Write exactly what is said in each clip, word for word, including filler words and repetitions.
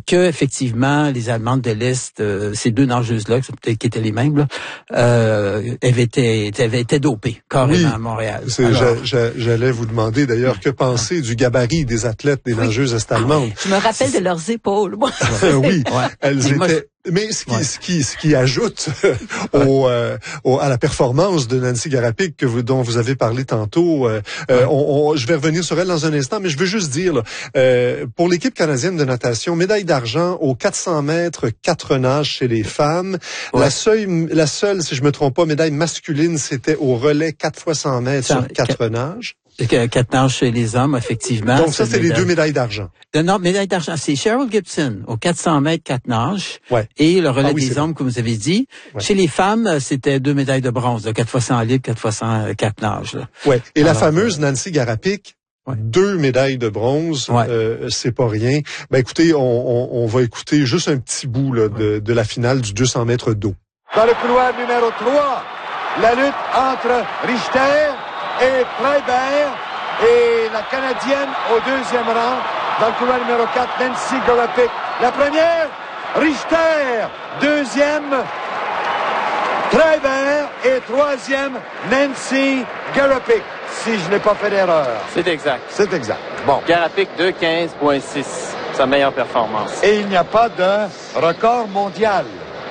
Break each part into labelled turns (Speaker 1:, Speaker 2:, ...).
Speaker 1: que effectivement les Allemandes de l'Est, euh, ces deux nageuses-là, peut-être qui étaient les mêmes, là, euh, avaient été, avaient été dopées carrément oui, à Montréal.
Speaker 2: C'est, Alors, j'a, j'allais vous demander d'ailleurs que penser du gabarit des athlètes, des oui. nageuses est-allemandes.
Speaker 3: Je me rappelle de leurs épaules, moi.
Speaker 2: oui,
Speaker 1: ouais.
Speaker 2: elles
Speaker 1: Et
Speaker 2: étaient.
Speaker 1: Moi, je...
Speaker 2: Mais ce qui, ouais. ce qui, ce qui ajoute au, euh, au, à la performance de Nancy Garapik que vous, dont vous avez parlé tantôt, euh, ouais. on, on, je vais revenir sur elle dans un instant, mais je veux juste dire, là, euh, pour l'équipe canadienne de natation, médaille d'argent aux quatre cents mètres, quatre nages chez les femmes. Ouais. La seule, la seule, si je me trompe pas, médaille masculine, c'était au relais quatre fois cent mètres sur quatre nages.
Speaker 1: Quatre nages chez les hommes, effectivement.
Speaker 2: Donc ça, c'est les deux médailles d'argent.
Speaker 1: Non, médaille d'argent, c'est Cheryl Gibson au quatre cents mètres, quatre nages.
Speaker 2: Ouais.
Speaker 1: Et le relais
Speaker 2: ah, oui,
Speaker 1: des hommes, comme vous avez dit. Ouais. Chez les femmes, c'était deux médailles de bronze, de quatre fois cent libre, quatre fois cent quatre nages. Là.
Speaker 2: Ouais. Et Alors, la fameuse Nancy Garapik, ouais. deux médailles de bronze, ouais. euh, c'est pas rien. Ben écoutez, on, on, on va écouter juste un petit bout là, de, ouais. de la finale du deux cents mètres d'eau.
Speaker 4: Dans le couloir numéro trois, la lutte entre Richter et Kleiber et la Canadienne au deuxième rang. Dans le couloir numéro quatre, Nancy Garapik. La première, Richter. Deuxième, Kleiber. Et troisième, Nancy Garapik. Si je n'ai pas fait d'erreur.
Speaker 5: C'est exact.
Speaker 4: C'est exact. Bon.
Speaker 5: Garapik deux quinze six. Sa meilleure performance.
Speaker 4: Et il n'y a pas de record mondial.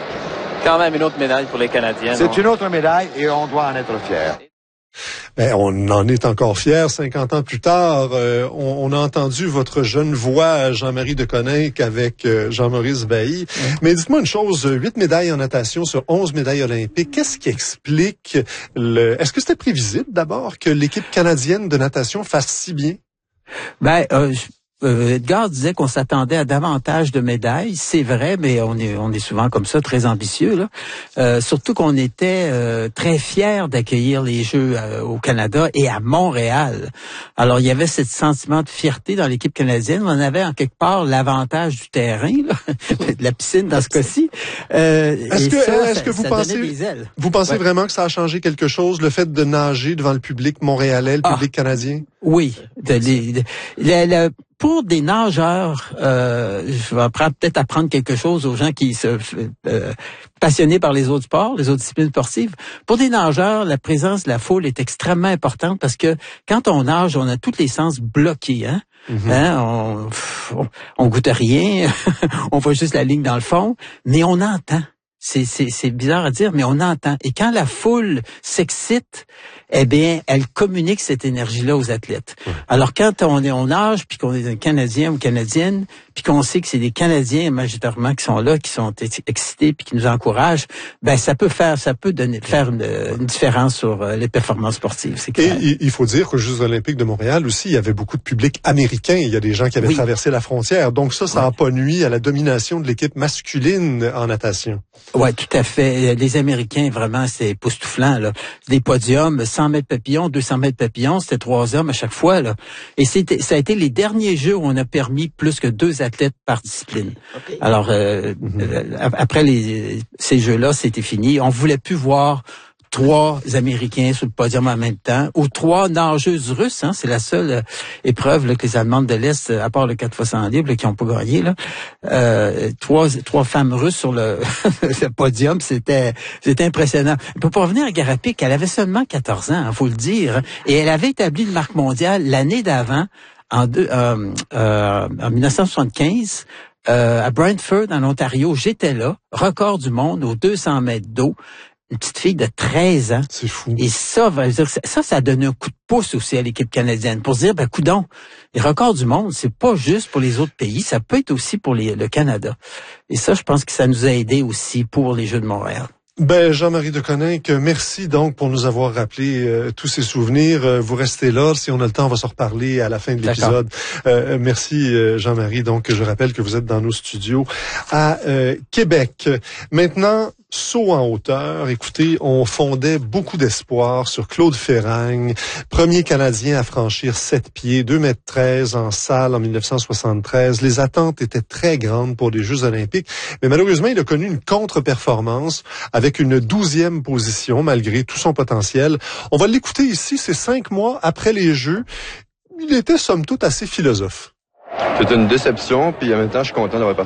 Speaker 5: Quand même une autre médaille pour les Canadiens.
Speaker 4: C'est on... une autre médaille et on doit en être fiers.
Speaker 2: Ben, on en est encore fiers. cinquante ans plus tard, euh, on, on a entendu votre jeune voix, Jean-Marie Deconinck, avec euh, Jean-Maurice Bailly. Mmh. Mais dites-moi une chose, huit médailles en natation sur onze médailles olympiques. Qu'est-ce qui explique le... Est-ce que c'était prévisible d'abord que l'équipe canadienne de natation fasse si bien?
Speaker 1: Ben, euh, je... Euh, Edgar disait qu'on s'attendait à davantage de médailles. C'est vrai, mais on est on est souvent comme ça, très ambitieux là. Euh, surtout qu'on était euh, très fiers d'accueillir les Jeux euh, au Canada et à Montréal. Alors il y avait ce sentiment de fierté dans l'équipe canadienne. On avait en quelque part l'avantage du terrain, là, de la piscine dans ce cas-ci. Euh,
Speaker 2: est-ce que
Speaker 1: ça,
Speaker 2: est-ce
Speaker 1: ça,
Speaker 2: que vous
Speaker 1: ça
Speaker 2: pensez vous pensez ouais. vraiment que ça a changé quelque chose, le fait de nager devant le public montréalais, le public ah, canadien?
Speaker 1: Oui, de, de, de, de, de, pour des nageurs, euh, je vais peut-être apprendre quelque chose aux gens qui se euh, passionnés par les autres sports, les autres disciplines sportives. Pour des nageurs, la présence de la foule est extrêmement importante parce que quand on nage, on a tous les sens bloqués, hein. Mm-hmm. Hein, on, on, on goûte à rien, on voit juste la ligne dans le fond, mais on entend. C'est, c'est, c'est bizarre à dire, mais on entend. Et quand la foule s'excite, eh bien, elle communique cette énergie-là aux athlètes. Ouais. Alors, quand on est, on nage, puis qu'on est un Canadien ou Canadienne, puis qu'on sait que c'est des Canadiens majoritairement qui sont là, qui sont excités, puis qui nous encouragent, ben ça peut faire, ça peut donner, faire une, une différence sur les performances sportives. C'est clair.
Speaker 2: Et il faut dire qu'aux Jeux Olympiques de Montréal aussi, il y avait beaucoup de public américain. Il y a des gens qui avaient oui. traversé la frontière. Donc ça, ça n'a oui. pas nui à la domination de l'équipe masculine en natation.
Speaker 1: Ouais, tout à fait. Les Américains, vraiment, c'est époustouflant, là. Des podiums, cent mètres papillons, deux cents mètres papillons, c'était trois hommes à chaque fois, là. Et c'était, ça a été les derniers Jeux où on a permis plus que deux athlètes par discipline. Okay. Alors, euh, mm-hmm. après les, ces Jeux-là, c'était fini. On voulait plus voir trois Américains sur le podium en même temps, ou trois nageuses russes, hein, c'est la seule euh, épreuve là, que les Allemandes de l'Est, à part le quatre fois cent libre, là, qui n'ont pas gagné, là, euh, trois, trois femmes russes sur le, le podium, c'était, c'était impressionnant. Pour revenir à Garapik, elle avait seulement quatorze ans, il faut le dire, et elle avait établi une marque mondiale l'année d'avant, en, deux, euh, euh, en dix-neuf cent soixante-quinze, euh, à Brantford, en Ontario. J'étais là, record du monde aux deux cents mètres d'eau. Une petite fille de treize ans.
Speaker 2: C'est fou.
Speaker 1: Et ça, ça, ça a donné un coup de pouce aussi à l'équipe canadienne pour se dire, ben, coudonc, les records du monde, c'est pas juste pour les autres pays, ça peut être aussi pour les, le Canada. Et ça, je pense que ça nous a aidé aussi pour les Jeux de Montréal.
Speaker 2: Ben, Jean-Marie Deconinck, merci donc pour nous avoir rappelé euh, tous ces souvenirs. Euh, vous restez là. Si on a le temps, on va se reparler à la fin de l'épisode. Euh, merci, euh, Jean-Marie. Donc, je rappelle que vous êtes dans nos studios à euh, Québec. Maintenant, saut en hauteur. Écoutez, on fondait beaucoup d'espoir sur Claude Ferragne, premier Canadien à franchir sept pieds, deux mètres treize en salle en dix-neuf cent soixante-treize. Les attentes étaient très grandes pour les Jeux olympiques, mais malheureusement, il a connu une contre-performance avec une douzième position malgré tout son potentiel. On va l'écouter ici, c'est cinq mois après les Jeux. Il était somme toute assez philosophe.
Speaker 6: C'est une déception, puis en même temps, je suis content d'avoir